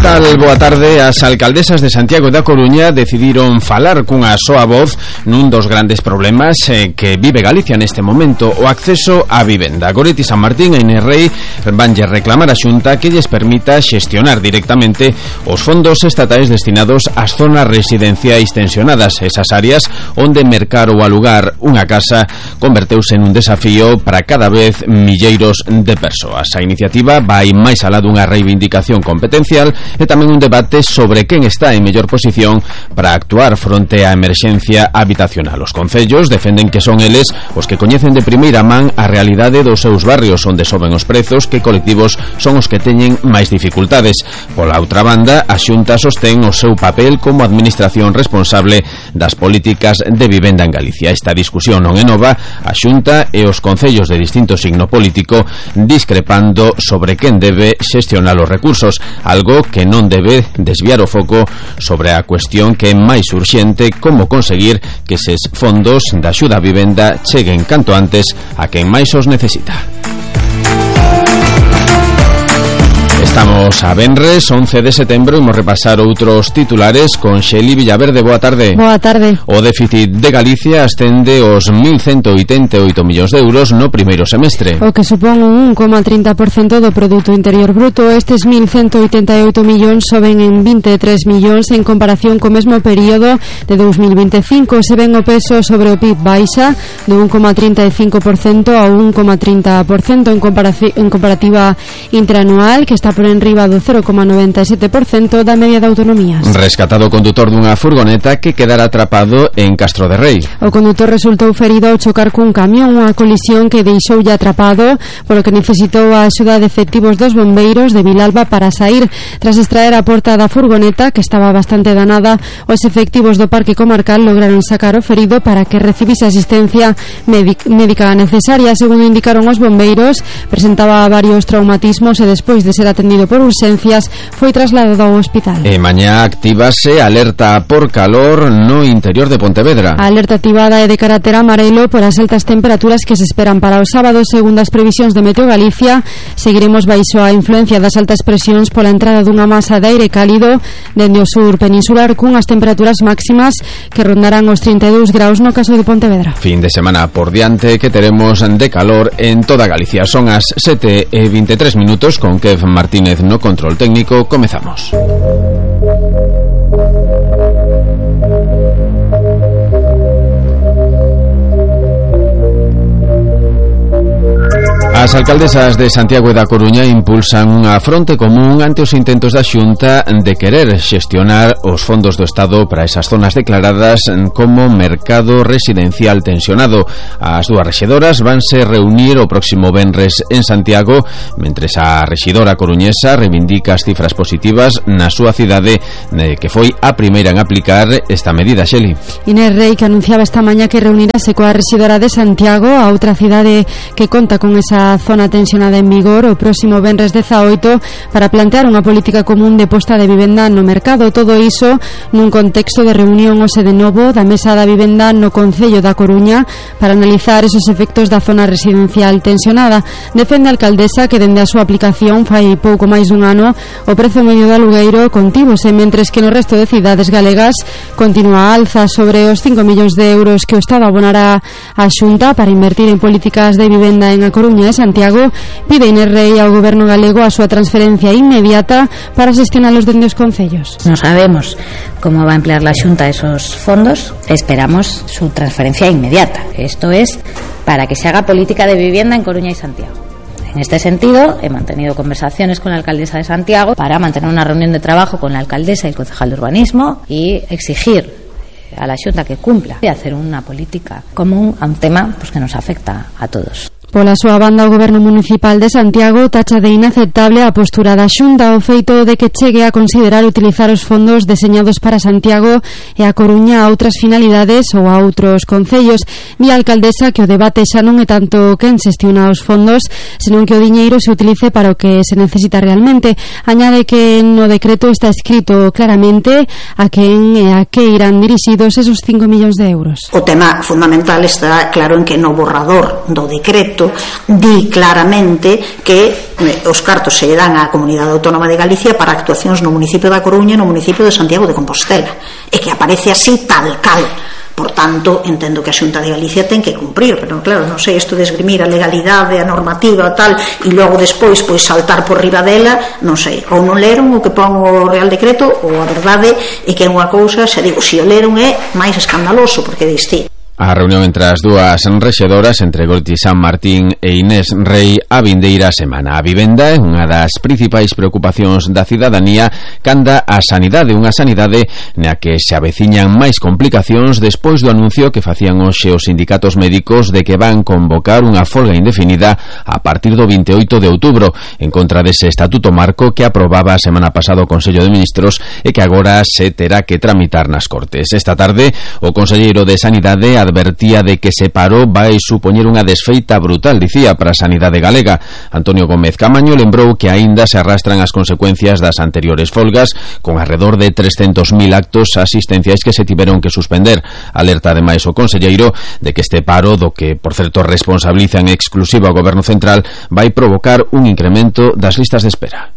tal? Boa tarde. As alcaldesas de Santiago da Coruña decidiron falar cunha soa voz nun dos grandes problemas que vive Galicia neste momento, o acceso á vivenda. Goretti San Martín e Inés Rei vanlle reclamar a Xunta que lles permita xestionar directamente os fondos estatais destinados ás zonas residenciais tensionadas, esas áreas onde mercar ou alugar unha casa converteuse nun desafío para cada vez milleiros de persoas. A iniciativa vai máis alá dunha reivindicación competencial e tamén un debate sobre quen está en mellor posición para actuar fronte á emerxencia habitacional. Os concellos defenden que son eles os que coñecen de primeira man a realidade dos seus barrios onde soben os prezos, que colectivos son os que teñen máis dificultades. Pola outra banda, a Xunta sostén o seu papel como administración responsable das políticas de vivenda en Galicia. Esta discusión non é nova, a Xunta e os concellos de distinto signo político discrepando sobre quen debe xestionar os recursos, algo que non debe desviar o foco sobre a cuestión que é máis urxente, como conseguir que eses fondos da axuda á vivenda cheguen canto antes a quen máis os necesita. Estamos a venres, 11 de setembro, imos repasar outros titulares con Xeli Villaverde. Boa tarde. Boa tarde. O déficit de Galicia ascende aos 1.188 millóns de euros no primeiro semestre, o que supón un 1,30% do Produto Interior Bruto. Estes 1.188 millóns soben en 23 millóns en comparación co mesmo período de 2025. Se ven o peso sobre o PIB baixa do 1,35% a 1,30% en comparativa interanual, que está por enriba do 0,97% da media de autonomías. Rescatado o condutor dunha furgoneta que quedara atrapado en Castro de Rei. O condutor resultou ferido ao chocar cun camión, unha colisión que deixoulle atrapado, polo que necesitou a axuda de efectivos dos bombeiros de Vilalba para sair. Tras extraer a porta da furgoneta, que estaba bastante danada, os efectivos do Parque Comarcal lograron sacar o ferido para que recibise asistencia médica necesaria. Segundo indicaron os bombeiros, presentaba varios traumatismos e despois de ser atendido por urxencias foi trasladado ao hospital. E mañá actívase alerta por calor no interior de Pontevedra. A alerta activada é de carácter amarelo por as altas temperaturas que se esperan para o sábado. Segundo as previsións de Meteo Galicia, seguiremos baixo a influencia das altas presións pola entrada dunha masa de aire cálido dende o sur peninsular, cunhas temperaturas máximas que rondarán os 32 graus no caso de Pontevedra. Fin de semana por diante que teremos de calor en toda Galicia. Son as 7:23 minutos con Kev Martínez no control técnico. Comezamos. As alcaldesas de Santiago e da Coruña impulsan unha fronte común ante os intentos da Xunta de querer xestionar os fondos do Estado para esas zonas declaradas como mercado residencial tensionado. As dúas rexidoras vanse reunir o próximo venres en Santiago, mentres a rexidora coruñesa reivindica as cifras positivas na súa cidade, que foi a primeira en aplicar esta medida. Xeli. Inés Rei, que anunciaba esta mañá que reunirase coa rexidora de Santiago, a outra cidade que conta con esa zona tensionada en vigor, o próximo venres 18 para plantear unha política común de posta de vivenda no mercado. Todo iso nun contexto de reunión hoxe de novo da Mesa da Vivenda no Concello da Coruña para analizar esos efectos da zona residencial tensionada. Defende a alcaldesa que dende a súa aplicación fai pouco máis dun ano o prezo medio do alugueiro contívose, mentres que no resto de cidades galegas continúa a alza. Sobre os 5 millóns de euros que o Estado abonará á Xunta para invertir en políticas de vivenda en A Coruña e Santiago, pide Inés Rei ao goberno galego a súa transferencia inmediata para xestionalos dende os concellos. No sabemos cómo va a emplear la Xunta esos fondos, esperamos su transferencia inmediata. Esto es para que se haga política de vivienda en Coruña y Santiago. En este sentido, he mantenido conversaciones con la alcaldesa de Santiago para mantener una reunión de trabajo con la alcaldesa y el concejal de urbanismo y exigir a la Xunta que cumpla y hacer una política común a un tema pues, que nos afecta a todos. Pola súa banda, o Goberno Municipal de Santiago tacha de inaceptable a postura da Xunta, o feito de que chegue a considerar utilizar os fondos deseñados para Santiago e a Coruña a outras finalidades ou a outros concellos. Di a alcaldesa que o debate xa non é tanto quen xestiona os fondos, senón que o diñeiro se utilice para o que se necesita realmente. Añade que no decreto está escrito claramente a quen e a que irán dirixidos esos 5 millóns de euros. O tema fundamental está claro en que no borrador do decreto Decreto di claramente que os cartos se lle dan á Comunidade Autónoma de Galicia para actuacións no municipio da Coruña e no municipio de Santiago de Compostela, e que aparece así tal cal. Por tanto, entendo que a Xunta de Galicia ten que cumprir, pero claro, non sei, isto de esgrimir a legalidade, a normativa tal, e logo despois pois saltar por riba dela, non sei, ou non leron o que pon o Real Decreto, ou a verdade é que é unha cousa, se digo, se o leron é máis escandaloso, porque distinto. A reunión entre as dúas rexedoras, entre Goretti San Martín e Inés Rei, a vindeira semana. A vivenda é unha das principais preocupacións da cidadanía canda a sanidade, unha sanidade na que se aveciñan máis complicacións despois do anuncio que facían hoxe os sindicatos médicos de que van convocar unha folga indefinida a partir do 28 de outubro en contra dese estatuto marco que aprobaba a semana pasada o Consello de Ministros e que agora se terá que tramitar nas Cortes. Esta tarde, o conselleiro de Sanidade advertía de que se paro vai supoñer unha desfeita brutal, dicía, para a sanidade galega. Antonio Gómez Camaño lembrou que aínda se arrastran as consecuencias das anteriores folgas, con alrededor de 300.000 actos asistenciais que se tiveron que suspender. Alerta ademais o conselleiro de que este paro, do que por certo responsabiliza en exclusiva o Goberno Central, vai provocar un incremento das listas de espera.